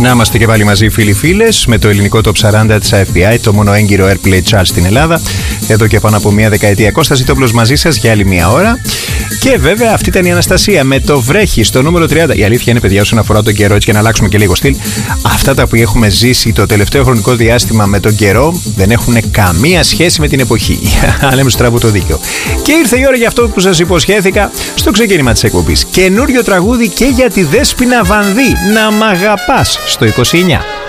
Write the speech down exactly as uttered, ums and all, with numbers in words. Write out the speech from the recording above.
Να είμαστε και πάλι μαζί, φίλοι φίλες, με το ελληνικό Top σαράντα της εφ μπι άι, το μόνο έγκυρο Airplay Chart στην Ελλάδα. Εδώ και πάνω από μία δεκαετία. Κώστας Ζητόπουλος μαζί σας για άλλη μία ώρα. Και βέβαια αυτή ήταν η Αναστασία με το βρέχει στο νούμερο τριάντα. Η αλήθεια είναι, παιδιά, όσον αφορά τον καιρό, έτσι και να αλλάξουμε και λίγο στυλ, αυτά τα που έχουμε ζήσει το τελευταίο χρονικό διάστημα με τον καιρό δεν έχουν καμία σχέση με την εποχή. Αν λέμε στραβού το δίκιο. Και ήρθε η ώρα για αυτό που σας υποσχέθηκα στο ξεκίνημα της εκπομπής. Καινούριο τραγούδι και για τη Δέσποινα Βανδύ, να μ' αγαπάς, στο είκοσι εννιά.